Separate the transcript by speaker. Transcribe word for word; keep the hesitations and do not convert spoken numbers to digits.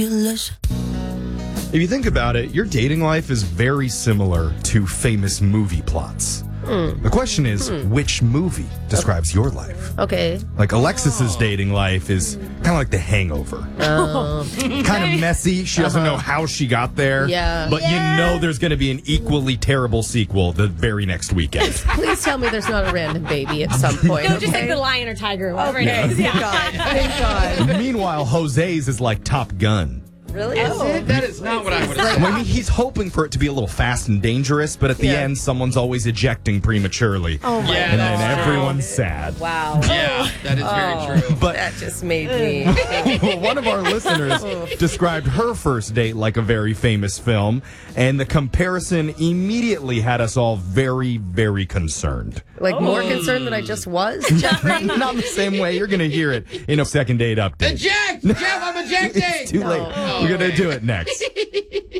Speaker 1: If you think about it, your dating life is very similar to famous movie plots. Mm. The question is, mm. which movie describes your life?
Speaker 2: Okay.
Speaker 1: Like Alexis's oh. dating life is kind of like The Hangover.
Speaker 2: Oh.
Speaker 1: Kind of messy. She doesn't uh-huh. know how she got there.
Speaker 2: Yeah.
Speaker 1: But
Speaker 2: yeah.
Speaker 1: you know there's going to be an equally terrible sequel the very next weekend.
Speaker 2: Please tell me there's not a random baby at some point.
Speaker 3: No,
Speaker 2: okay?
Speaker 3: just like the lion or tiger or whatever
Speaker 2: okay.
Speaker 3: it is. Yeah.
Speaker 2: Thank God. Thank God.
Speaker 1: Meanwhile, Jose's is like Top Gun.
Speaker 2: Really?
Speaker 4: Is
Speaker 2: oh.
Speaker 4: it? That is not what I would have said.
Speaker 1: I mean, he's hoping for it to be a little fast and dangerous, but at the
Speaker 2: yeah.
Speaker 1: end, someone's always ejecting prematurely.
Speaker 2: Oh, my
Speaker 4: yeah,
Speaker 1: And then
Speaker 2: God.
Speaker 1: everyone's sad.
Speaker 2: Wow.
Speaker 4: Yeah, that is
Speaker 2: oh,
Speaker 4: very true.
Speaker 1: But
Speaker 2: that just made me...
Speaker 1: well, one of our listeners described her first date like a very famous film, and the comparison immediately had us all very, very concerned.
Speaker 2: Like, oh. more concerned than I just was, Jeffrey?
Speaker 1: Not the same way. You're going to hear it in a second date update.
Speaker 4: Eject! Jeff, I'm ejecting!
Speaker 1: It's too
Speaker 2: No.
Speaker 1: late.
Speaker 2: Oh,
Speaker 1: We're going to do it next.